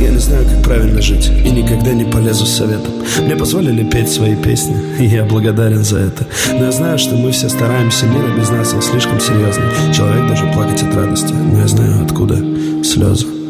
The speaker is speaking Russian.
Я не знаю, как правильно жить, и никогда не полезу с советом. Мне позволили петь свои песни, и я благодарен за это. Но я знаю, что мы все стараемся, мир без нас, он слишком серьезный. Человек должен плакать от радости, но я знаю, откуда слезы.